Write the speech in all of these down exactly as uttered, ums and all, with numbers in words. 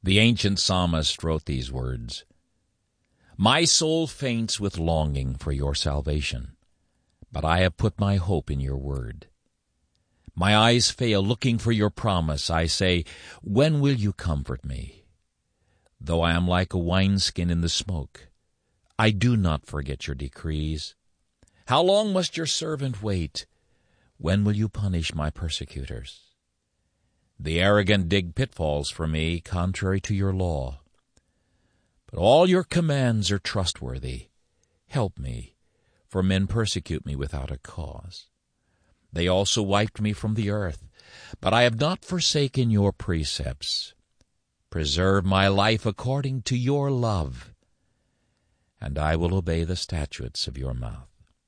The ancient psalmist wrote these words, "My soul faints with longing for your salvation, but I have put my hope in your word. My eyes fail looking for your promise. I say, when will you comfort me? Though I am like a wineskin in the smoke, I do not forget your decrees. How long must your servant wait? When will you punish my persecutors? The arrogant dig pitfalls for me, contrary to your law. But all your commands are trustworthy. Help me, for men persecute me without a cause. They also wiped me from the earth, but I have not forsaken your precepts. Preserve my life according to your love, and I will obey the statutes of your mouth."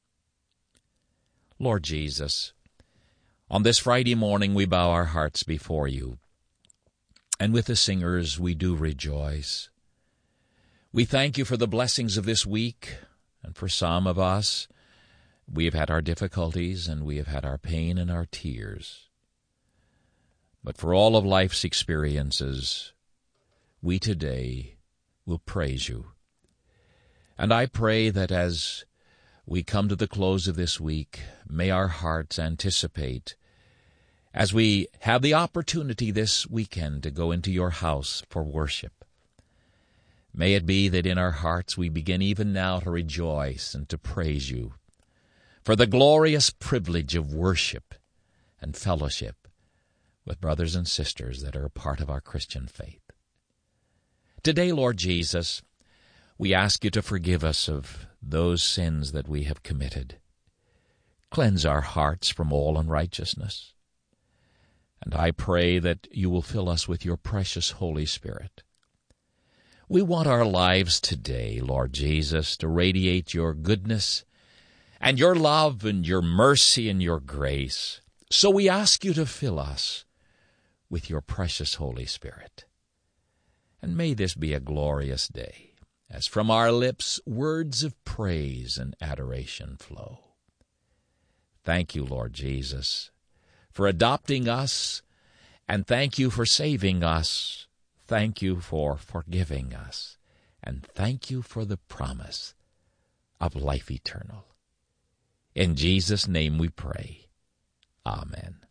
Lord Jesus, on this Friday morning we bow our hearts before you, and with the singers we do rejoice. We thank you for the blessings of this week, and for some of us, we have had our difficulties and we have had our pain and our tears. But for all of life's experiences, we today will praise you. And I pray that as we come to the close of this week, may our hearts anticipate, as we have the opportunity this weekend to go into your house for worship. May it be that in our hearts we begin even now to rejoice and to praise you for the glorious privilege of worship and fellowship with brothers and sisters that are a part of our Christian faith. Today, Lord Jesus, we ask you to forgive us of those sins that we have committed. Cleanse our hearts from all unrighteousness. And I pray that you will fill us with your precious Holy Spirit. We want our lives today, Lord Jesus, to radiate your goodness and your love and your mercy and your grace. So we ask you to fill us with your precious Holy Spirit. And may this be a glorious day, as from our lips words of praise and adoration flow. Thank you, Lord Jesus, for adopting us, and thank you for saving us. Thank you for forgiving us, and thank you for the promise of life eternal. In Jesus' name we pray. Amen.